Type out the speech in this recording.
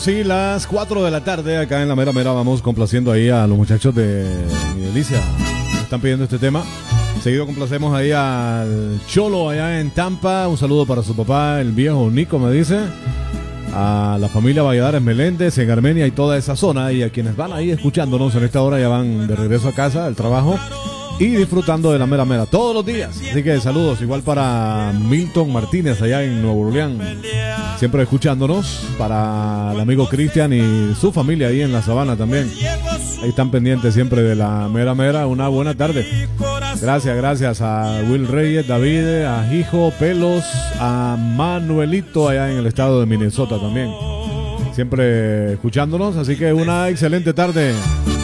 Sí, las 4 de la tarde acá en la mera mera vamos complaciendo ahí a los muchachos de Mi Delicia. Están pidiendo este tema. Seguido complacemos ahí al Cholo allá en Tampa. Un saludo para su papá, el viejo Nico, me dice. A la familia Valladares Meléndez en Armenia y toda esa zona. Y a quienes van ahí escuchándonos en esta hora ya van de regreso a casa, del trabajo. Y disfrutando de la mera mera todos los días. Así que saludos igual para Milton Martínez allá en Nuevo Orleans. Siempre escuchándonos. Para el amigo Cristian y su familia ahí en la Sabana también. Ahí están pendientes siempre de la mera mera. Una buena tarde. Gracias a Will Reyes, David, a Hijo, Pelos, a Manuelito allá en el estado de Minnesota también. Siempre escuchándonos. Así que una excelente tarde.